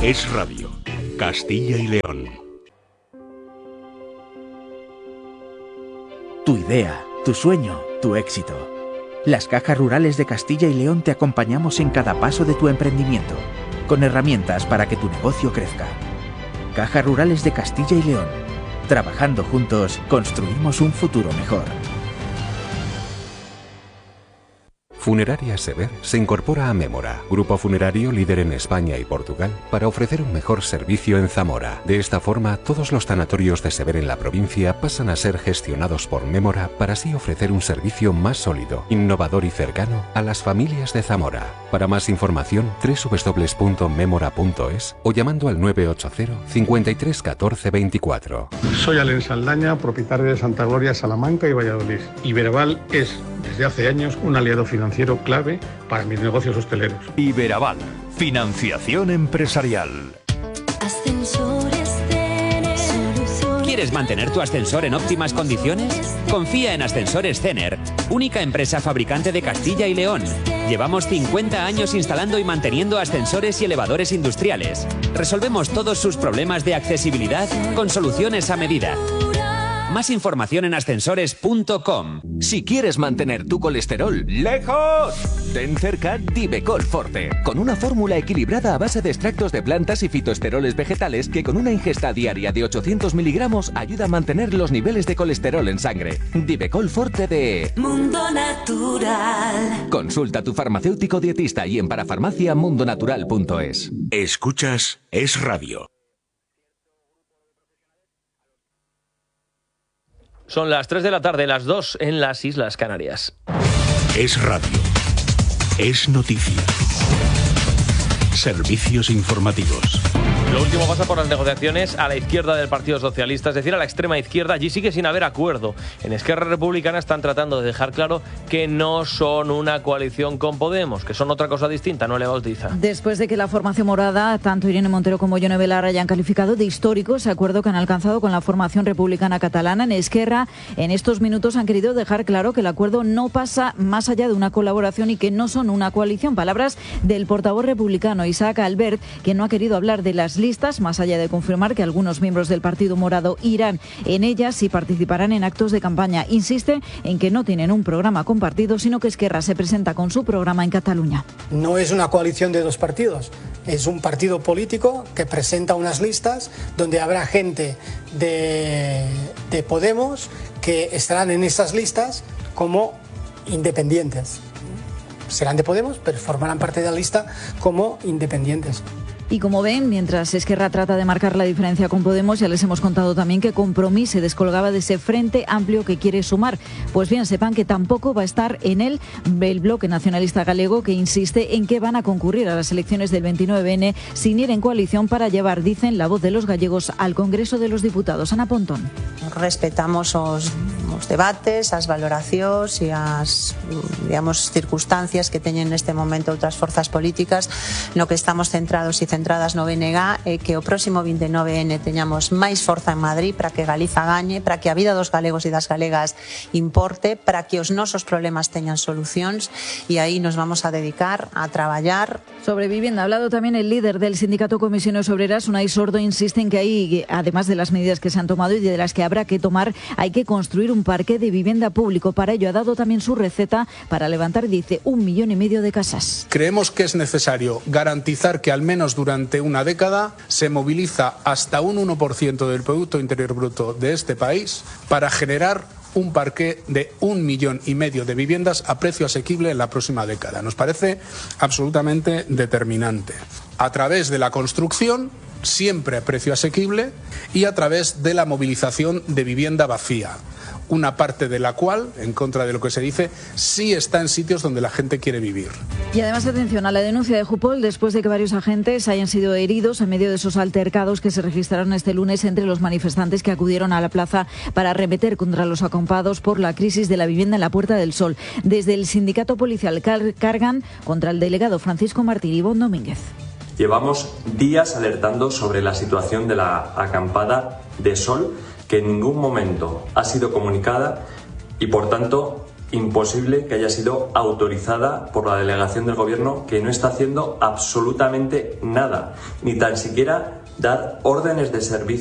Es Radio, Castilla y León. Tu idea, tu sueño, tu éxito. Las Cajas Rurales de Castilla y León te acompañamos en cada paso de tu emprendimiento, con herramientas para que tu negocio crezca. Cajas Rurales de Castilla y León. Trabajando juntos, construimos un futuro mejor. Funeraria Sever se incorpora a Mémora, grupo funerario líder en España y Portugal, para ofrecer un mejor servicio en Zamora. De esta forma, todos los tanatorios de Sever en la provincia pasan a ser gestionados por Mémora para así ofrecer un servicio más sólido, innovador y cercano a las familias de Zamora. Para más información, www.memora.es o llamando al 980 53 14 24. Soy Alen Saldaña, propietario de Santa Gloria, Salamanca y Valladolid. Iberaval es, desde hace años, un aliado financiero clave para mis negocios hosteleros. Iberaval, financiación empresarial. ¿Quieres mantener tu ascensor en óptimas condiciones? Confía en Ascensores Cener, única empresa fabricante de Castilla y León. Llevamos 50 años instalando y manteniendo ascensores y elevadores industriales. Resolvemos todos sus problemas de accesibilidad con soluciones a medida. Más información en ascensores.com. Si quieres mantener tu colesterol lejos, ten cerca Divecol Forte, con una fórmula equilibrada a base de extractos de plantas y fitoesteroles vegetales que con una ingesta diaria de 800 miligramos ayuda a mantener los niveles de colesterol en sangre. Divecol Forte de Mundo Natural. Consulta a tu farmacéutico dietista y en parafarmaciamundonatural.es. Escuchas Es Radio. Son las 3 de la tarde, las 2 en las Islas Canarias. Es Radio. Es noticia. Servicios informativos. Lo último pasa por las negociaciones a la izquierda del Partido Socialista, es decir, a la extrema izquierda. Allí sigue sin haber acuerdo. En Esquerra Republicana están tratando de dejar claro que no son una coalición con Podemos, que son otra cosa distinta, no le bautiza. Después de que la formación morada, tanto Irene Montero como Yone Belarra, hayan calificado de histórico ese acuerdo que han alcanzado con la formación republicana catalana, en Esquerra, en estos minutos han querido dejar claro que el acuerdo no pasa más allá de una colaboración y que no son una coalición. Palabras del portavoz republicano Isaac Albert, que no ha querido hablar de las listas, más allá de confirmar que algunos miembros del Partido Morado irán en ellas y participarán en actos de campaña. Insiste en que no tienen un programa compartido, sino que Esquerra se presenta con su programa en Cataluña. No es una coalición de dos partidos, es un partido político que presenta unas listas donde habrá gente de Podemos que estarán en esas listas como independientes. Serán de Podemos, pero formarán parte de la lista como independientes. Y como ven, mientras Esquerra trata de marcar la diferencia con Podemos, ya les hemos contado también que Compromís se descolgaba de ese frente amplio que quiere sumar. Pues bien, sepan que tampoco va a estar en él el bloque nacionalista galego, que insiste en que van a concurrir a las elecciones del 29N sin ir en coalición para llevar, dicen, la voz de los gallegos al Congreso de los Diputados. Ana Pontón. Respetamos os debates, as valoracións e as, digamos, circunstancias que teñen neste momento outras forzas políticas. No que estamos centrados e centradas no BNG é que o próximo 29N teñamos máis forza en Madrid para que Galiza gañe, para que a vida dos galegos e das galegas importe, para que os nosos problemas teñan solucións, e aí nos vamos a dedicar a traballar. Sobre vivienda ha hablado también el líder del sindicato Comisiones Obreras, Unai Sordo, insiste en que hay, además de las medidas que se han tomado y de las que habrá que tomar, hay que construir un parque de vivienda público. Para ello ha dado también su receta para levantar, dice, 1,5 millones de casas. Creemos que es necesario garantizar que al menos durante una década se moviliza hasta un 1% del Producto Interior Bruto de este país para generar un parque de 1,5 millones de viviendas a precio asequible en la próxima década. Nos parece absolutamente determinante. A través de la construcción, siempre a precio asequible, y a través de la movilización de vivienda vacía. Una parte de la cual, en contra de lo que se dice, sí está en sitios donde la gente quiere vivir. Y además, atención a la denuncia de Jupol después de que varios agentes hayan sido heridos en medio de esos altercados que se registraron este lunes entre los manifestantes que acudieron a la plaza para arremeter contra los acompados por la crisis de la vivienda en la Puerta del Sol. Desde el sindicato policial cargan contra el delegado Francisco Martín Ivón Domínguez. Llevamos días alertando sobre la situación de la acampada de Sol, que en ningún momento ha sido comunicada y, por tanto, imposible que haya sido autorizada por la delegación del Gobierno, que no está haciendo absolutamente nada, ni tan siquiera dar órdenes de servicio